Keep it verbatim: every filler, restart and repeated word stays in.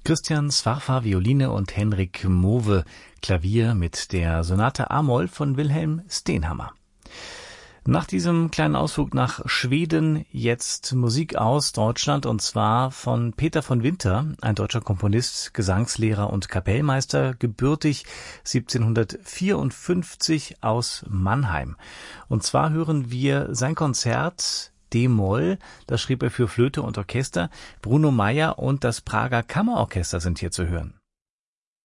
Christian Swarfa Violine und Henrik Mowe Klavier mit der Sonate a-Moll von Wilhelm Stenhammar. Nach diesem kleinen Ausflug nach Schweden jetzt Musik aus Deutschland, und zwar von Peter von Winter, ein deutscher Komponist, Gesangslehrer und Kapellmeister, gebürtig siebzehnhundertvierundfünfzig aus Mannheim. Und zwar hören wir sein Konzert D-Moll, das schrieb er für Flöte und Orchester. Bruno Meyer und das Prager Kammerorchester sind hier zu hören.